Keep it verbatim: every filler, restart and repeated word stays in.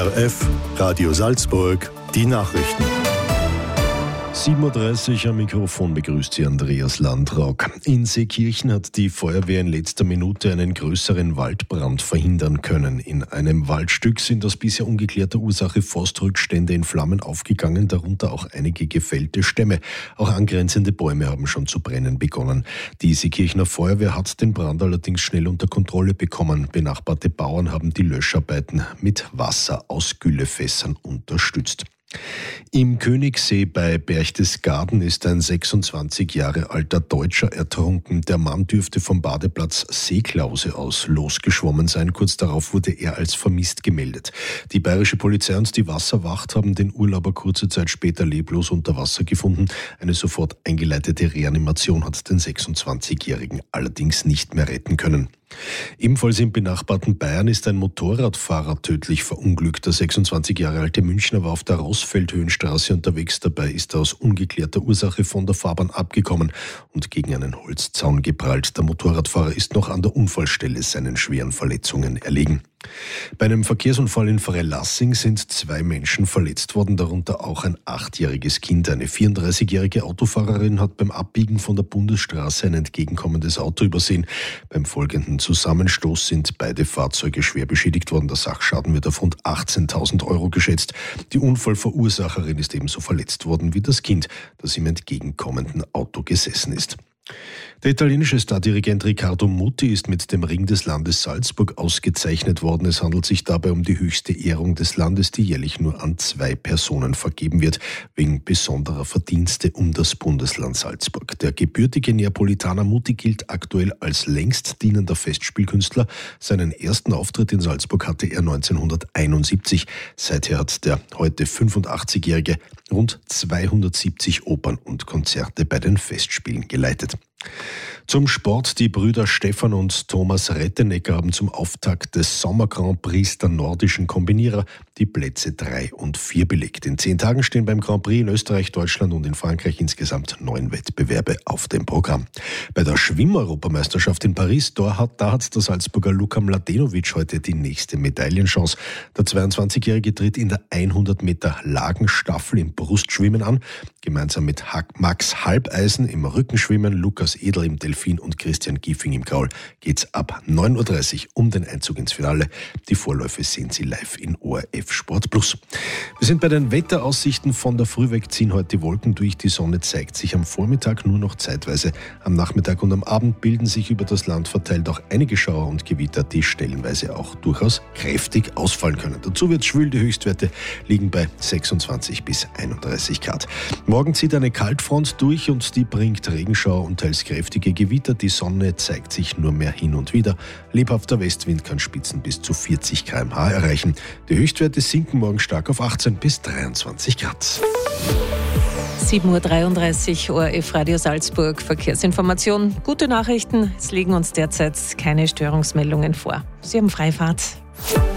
O R F, Radio Salzburg, die Nachrichten. sieben Uhr dreißig am Mikrofon begrüßt Sie Andreas Landrock. In Seekirchen hat die Feuerwehr in letzter Minute einen größeren Waldbrand verhindern können. In einem Waldstück sind aus bisher ungeklärter Ursache Forstrückstände in Flammen aufgegangen, darunter auch einige gefällte Stämme. Auch angrenzende Bäume haben schon zu brennen begonnen. Die Seekirchener Feuerwehr hat den Brand allerdings schnell unter Kontrolle bekommen. Benachbarte Bauern haben die Löscharbeiten mit Wasser aus Güllefässern unterstützt. Im Königssee bei Berchtesgaden ist ein sechsundzwanzig Jahre alter Deutscher ertrunken. Der Mann dürfte vom Badeplatz Seeklause aus losgeschwommen sein. Kurz darauf wurde er als vermisst gemeldet. Die bayerische Polizei und die Wasserwacht haben den Urlauber kurze Zeit später leblos unter Wasser gefunden. Eine sofort eingeleitete Reanimation hat den sechsundzwanzigjährigen allerdings nicht mehr retten können. Ebenfalls im benachbarten Bayern ist ein Motorradfahrer tödlich verunglückt. Der sechsundzwanzig Jahre alte Münchner war auf der Rossfeldhöhenstraße unterwegs. Dabei ist er aus ungeklärter Ursache von der Fahrbahn abgekommen und gegen einen Holzzaun geprallt. Der Motorradfahrer ist noch an der Unfallstelle seinen schweren Verletzungen erlegen. Bei einem Verkehrsunfall in Freilassing sind zwei Menschen verletzt worden, darunter auch ein achtjähriges Kind. Eine vierunddreißigjährige Autofahrerin hat beim Abbiegen von der Bundesstraße ein entgegenkommendes Auto übersehen. Beim folgenden Zusammenstoß sind beide Fahrzeuge schwer beschädigt worden. Der Sachschaden wird auf rund achtzehntausend Euro geschätzt. Die Unfallverursacherin ist ebenso verletzt worden wie das Kind, das im entgegenkommenden Auto gesessen ist. Der italienische Stardirigent Riccardo Muti ist mit dem Ring des Landes Salzburg ausgezeichnet worden. Es handelt sich dabei um die höchste Ehrung des Landes, die jährlich nur an zwei Personen vergeben wird, wegen besonderer Verdienste um das Bundesland Salzburg. Der gebürtige Neapolitaner Muti gilt aktuell als längst dienender Festspielkünstler. Seinen ersten Auftritt in Salzburg hatte er neunzehnhunderteinundsiebzig. Seither hat der heute fünfundachtzigjährige rund zweihundertsiebzig Opern und Konzerte bei den Festspielen geleitet. Zum Sport. Die Brüder Stefan und Thomas Rettenecker haben zum Auftakt des Sommer Grand Prix der nordischen Kombinierer die Plätze drei und vier belegt. In zehn Tagen stehen beim Grand Prix in Österreich, Deutschland und in Frankreich insgesamt neun Wettbewerbe auf dem Programm. Bei der Schwimm-Europameisterschaft in Paris, da hat, da hat der Salzburger Luka Mladenovic heute die nächste Medaillenchance. Der zweiundzwanzigjährige tritt in der hundert Meter Lagenstaffel im Brustschwimmen an. Gemeinsam mit Max Halbeisen im Rückenschwimmen, Lukas Edel im Delfin und Christian Giefing im Kraul geht's ab neun Uhr dreißig um den Einzug ins Finale. Die Vorläufe sehen Sie live in O R F Sport Plus. Wir sind bei den Wetteraussichten. Von der Früh weg ziehen heute die Wolken durch. Die Sonne zeigt sich am Vormittag nur noch zeitweise. Am Nachmittag und am Abend bilden sich über das Land verteilt auch einige Schauer und Gewitter, die stellenweise auch durchaus kräftig ausfallen können. Dazu wird schwül. Die Höchstwerte liegen bei sechsundzwanzig bis einunddreißig Grad. Morgen zieht eine Kaltfront durch und die bringt Regenschauer und teils kräftige Gewitter. Die Sonne zeigt sich nur mehr hin und wieder. Lebhafter Westwind kann Spitzen bis zu vierzig Kilometer pro Stunde erreichen. Die Höchstwerte sinken morgen stark auf achtzehn bis dreiundzwanzig Grad. sieben Uhr dreiunddreißig, O R F Radio Salzburg, Verkehrsinformation. Gute Nachrichten, es liegen uns derzeit keine Störungsmeldungen vor. Sie haben Freifahrt.